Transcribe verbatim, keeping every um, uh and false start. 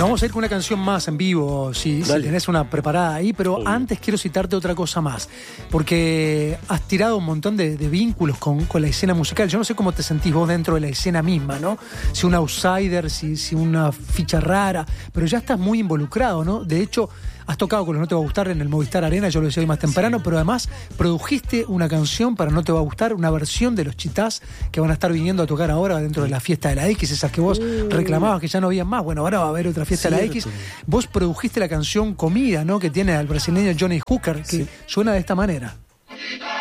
vamos a ir con una canción más en vivo, si, si tenés una preparada ahí, pero Obvio. Antes quiero citarte otra cosa más, porque has tirado un montón de, de vínculos con, con la escena musical. Yo no sé cómo te sentís vos dentro de la escena misma, ¿no? Si un outsider, si, si una ficha rara, pero ya estás muy involucrado, ¿no? De hecho, has tocado con los No Te Va a Gustar en el Movistar Arena, yo lo decía hoy más temprano, sí. Pero además produjiste una canción para No Te Va a Gustar, una versión de los Chitás que van a estar viniendo a tocar ahora dentro de la fiesta de la X, esas que vos uh. reclamabas que ya no habían más. Bueno, ahora va a haber otra fiesta Cierto. de la X. Vos produjiste la canción Comida, ¿no? Que tiene al brasileño Johnny Hooker, que sí. suena de esta manera.